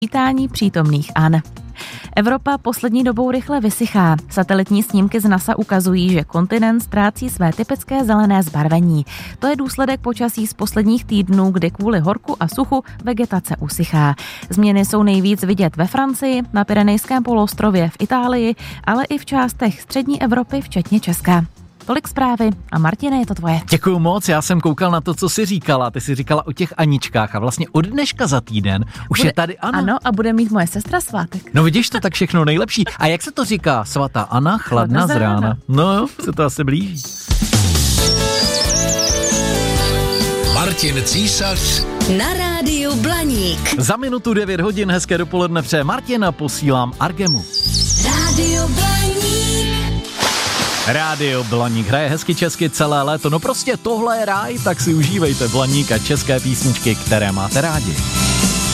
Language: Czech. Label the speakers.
Speaker 1: Vítání přítomných An. Evropa poslední dobou rychle vysychá. Satelitní snímky z NASA ukazují, že kontinent ztrácí své typické zelené zbarvení. To je důsledek počasí z posledních týdnů, kdy kvůli horku a suchu vegetace usychá. Změny jsou nejvíc vidět ve Francii, na Pyrenejském poloostrově, v Itálii, ale i v částech střední Evropy, včetně Česka. Tolik zprávy a Martine, je to tvoje.
Speaker 2: Děkuju moc, já jsem koukal na to, co jsi říkala. Ty jsi říkala o těch Aničkách a vlastně od dneška za týden už je tady Anna.
Speaker 1: Ano, a bude mít moje sestra svátek.
Speaker 2: No vidíš, to tak všechno nejlepší. A jak se to říká? Svatá Anna, chladná z rána. No, se to asi blíží.
Speaker 3: Martin Císař
Speaker 4: na rádiu Blaník.
Speaker 2: Za minutu 9 hodin, hezké dopoledne přeje Martina, posílám Argemu.
Speaker 4: Rádio Blaník.
Speaker 2: Rádio Blaník hraje hezky česky celé léto. No prostě tohle je ráj, tak si užívejte Blaník a české písničky, které máte rádi.